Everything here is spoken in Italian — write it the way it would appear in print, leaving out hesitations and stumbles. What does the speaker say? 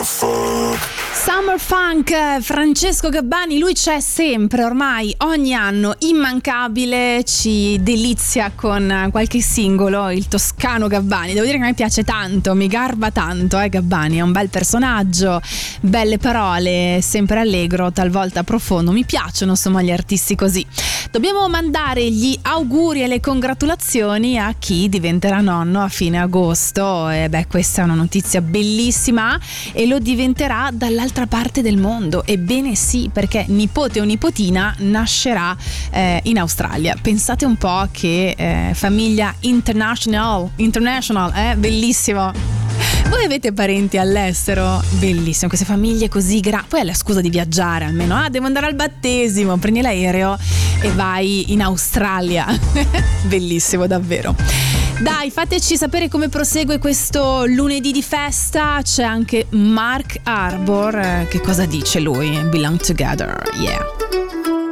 Summer Funk, Francesco Gabbani, lui c'è sempre, ormai ogni anno, immancabile, ci delizia con qualche singolo, il toscano Gabbani. Devo dire che a me piace tanto, mi garba tanto, Gabbani, è un bel personaggio, belle parole, sempre allegro, talvolta profondo, mi piacciono insomma gli artisti così. Dobbiamo mandare gli auguri e le congratulazioni a chi diventerà nonno a fine agosto, e questa è una notizia bellissima e lo diventerà dall'altra parte del mondo. Ebbene sì, perché nipote o nipotina nascerà in Australia. Pensate un po' che famiglia international, bellissimo. Voi avete parenti all'estero? Bellissimo, queste famiglie così grandi. Poi hai la scusa di viaggiare almeno. Devo andare al battesimo, prendi l'aereo e vai in Australia. Bellissimo, davvero. Dai, fateci sapere come prosegue questo lunedì di festa. C'è anche Mark Arbor. Che cosa dice lui? Belong Together, yeah.